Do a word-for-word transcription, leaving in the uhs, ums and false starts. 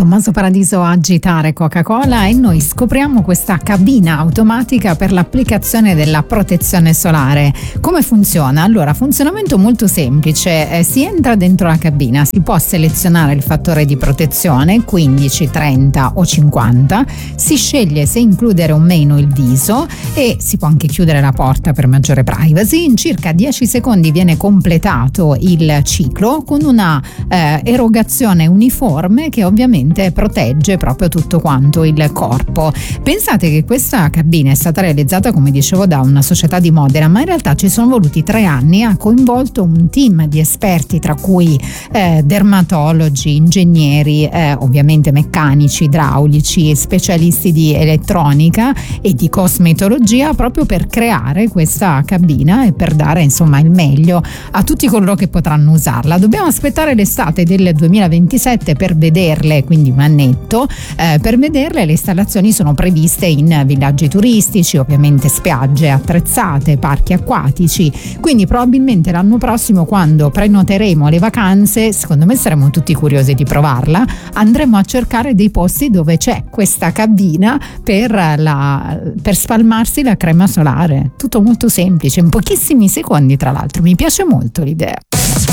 Tommaso Paradiso a agitare Coca-Cola e noi scopriamo questa cabina automatica per l'applicazione della protezione solare. Come funziona? Allora, funzionamento molto semplice, eh, si entra dentro la cabina, si può selezionare il fattore di protezione quindici, trenta o cinquanta, si sceglie se includere o meno il viso e si può anche chiudere la porta per maggiore privacy. In circa dieci secondi viene completato il ciclo con una eh, erogazione uniforme che ovviamente protegge proprio tutto quanto il corpo. Pensate che questa cabina è stata realizzata, come dicevo, da una società di Modena, ma in realtà ci sono voluti tre anni, ha coinvolto un team di esperti tra cui eh, dermatologi, ingegneri, eh, ovviamente meccanici, idraulici, specialisti di elettronica e di cosmetologia, proprio per creare questa cabina e per dare insomma il meglio a tutti coloro che potranno usarla. Dobbiamo aspettare l'estate del duemilaventisette per vederle, quindi un annetto, eh, per vederle. Le installazioni sono previste in villaggi turistici, ovviamente spiagge attrezzate, parchi acquatici, quindi probabilmente l'anno prossimo, quando prenoteremo le vacanze, secondo me saremo tutti curiosi di provarla. Andremo a cercare dei posti dove c'è questa cabina per, la, per spalmarsi la crema solare. Tutto molto semplice, in pochissimi secondi tra l'altro. Mi piace molto l'idea.